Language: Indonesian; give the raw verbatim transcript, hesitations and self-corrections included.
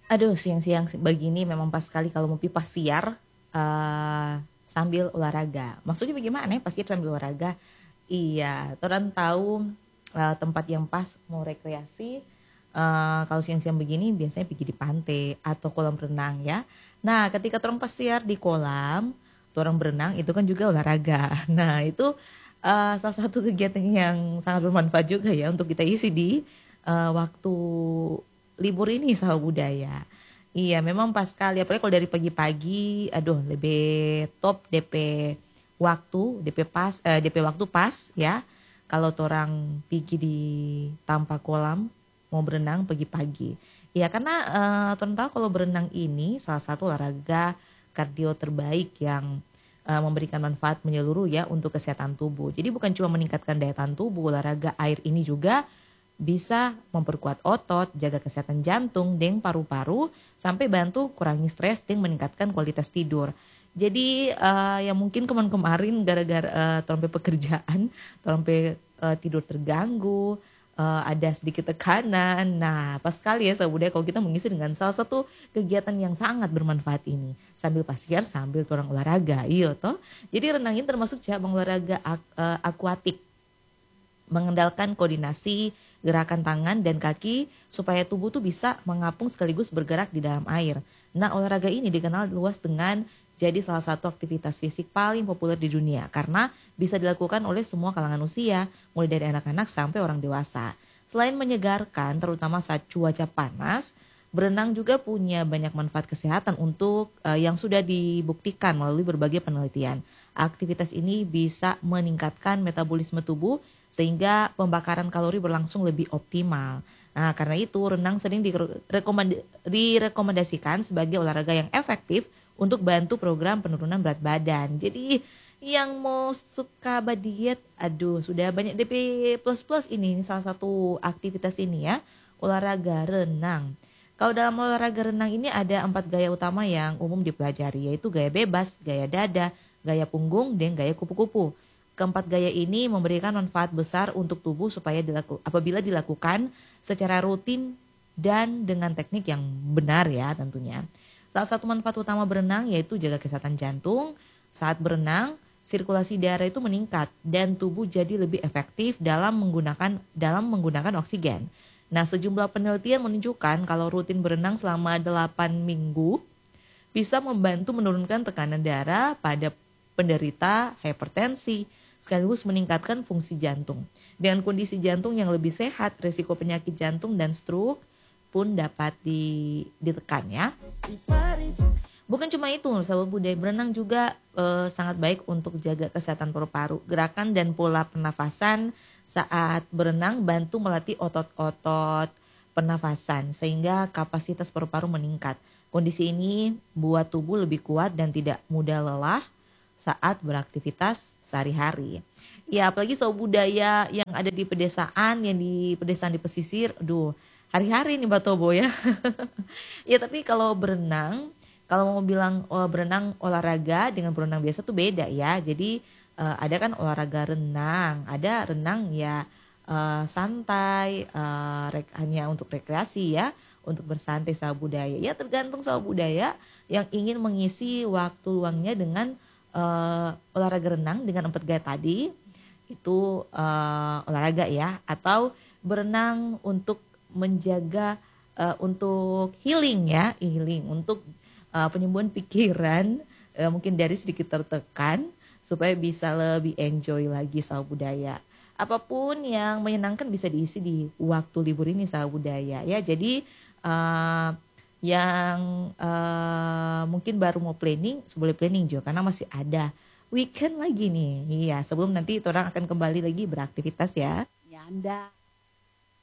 Aduh, siang-siang se begini memang pas sekali kalau mau pi pasiar, eee, sambil olahraga. Maksudnya bagaimana ya pasiar sambil olahraga? Iya, torang tahu, eee, tempat yang pas mau rekreasi, eee, kalau siang-siang begini biasanya pergi di pantai atau kolam renang ya. Nah, ketika torang pasiar di kolam, torang berenang itu kan juga olahraga. Nah itu, eee, salah satu kegiatan yang sangat bermanfaat juga ya untuk kita isi di, eee, waktu libur ini sama budaya. Iya memang pas sekali apalagi kalau dari pagi-pagi, aduh lebih top D P waktu, D P pas eee, D P waktu pas ya, kalau torang pigi di tampa kolam, mau berenang pagi-pagi. Ya karena, eee, torang tahu kalau berenang ini salah satu olahraga kardio terbaik yang, eee, memberikan manfaat menyeluruh ya untuk kesehatan tubuh. Jadi bukan cuma meningkatkan daya tahan tubuh, olahraga air ini juga bisa memperkuat otot, jaga kesehatan jantung, deng paru-paru, sampai bantu kurangi stres deng meningkatkan kualitas tidur. Jadi, eee, ya mungkin kemarin-kemarin gara-gara, eee, torang pe pekerjaan, torang pe, eee, tidur terganggu, eee, ada sedikit tekanan. Nah, pas sekali ya sama budaya kalau kita mengisi dengan salah satu kegiatan yang sangat bermanfaat ini, sambil pasiar, sambil torang olahraga, iyo toh. Jadi renang ini termasuk cabang olahraga ak eee, akuatik. Mengendalkan koordinasi, gerakan tangan dan kaki supaya tubuh tuh bisa mengapung sekaligus bergerak di dalam air. Nah, olahraga ini dikenal luas dengan jadi salah satu aktivitas fisik paling populer di dunia karena bisa dilakukan oleh semua kalangan usia, mulai dari anak-anak sampai orang dewasa. Selain menyegarkan terutama saat cuaca panas, berenang juga punya banyak manfaat kesehatan untuk, eee, yang sudah dibuktikan melalui berbagai penelitian. Aktivitas ini bisa meningkatkan metabolisme tubuh sehingga pembakaran kalori berlangsung lebih optimal. Nah, karena itu renang sering dikere rekomanda direkomendasikan sebagai olahraga yang efektif untuk bantu program penurunan berat badan. Jadi yang mau suka ba-diet, aduh sudah banyak D P plus-plus ini salah satu aktivitas ini ya, olahraga renang. Kalau dalam olahraga renang ini ada empat gaya utama yang umum dipelajari, yaitu gaya bebas, gaya dada, gaya punggung, dan gaya kupu-kupu. Keempat gaya ini memberikan manfaat besar untuk tubuh supaya dilaku apabila dilakukan secara rutin dan dengan teknik yang benar ya tentunya. Salah satu manfaat utama berenang yaitu jaga kesehatan jantung. Saat berenang, sirkulasi darah itu meningkat dan tubuh jadi lebih efektif dalam menggunakan dalam menggunakan oksigen. Nah, sejumlah penelitian menunjukkan kalau rutin berenang selama delapan minggu bisa membantu menurunkan tekanan darah pada penderita hipertensi, sekaligus meningkatkan fungsi jantung. Dengan kondisi jantung yang lebih sehat, risiko penyakit jantung dan stroke pun dapat di ditekan ya. Bukan cuma itu, sahabat budaya berenang juga, eee, sangat baik untuk jaga kesehatan paru-paru. Gerakan dan pola pernafasan saat berenang bantu melatih otot-otot pernafasan sehingga kapasitas paru-paru meningkat. Kondisi ini buat tubuh lebih kuat dan tidak mudah lelah saat beraktivitas sehari-hari. Ya apalagi sahabat budaya yang ada di pedesaan, yang di pedesaan di pesisir, aduh hari-hari nih batobo ya. Ya tapi kalau berenang, kalau mau bilang, eee, berenang olahraga dengan berenang biasa tuh beda ya. Jadi, eee, ada kan olahraga renang, ada renang ya, eee, santai, eee, rek hanya untuk rekreasi ya, untuk bersantai sama budaya. Ya tergantung sama budaya yang ingin mengisi waktu luangnya dengan, eee, olahraga renang dengan empat gaya tadi, itu, eee, olahraga ya, atau berenang untuk menjaga, eee, untuk healing ya, healing untuk, eee, penyembuhan pikiran, eee, mungkin dari sedikit tertekan supaya bisa lebih enjoy lagi sama budaya. Apapun yang menyenangkan bisa diisi di waktu libur ini sama budaya ya. Jadi, eee, yang, eee, mungkin baru mau planning, boleh planning jo karena masih ada weekend lagi nih. Iya, sebelum nanti torang akan kembali lagi beraktivitas ya. Yanda.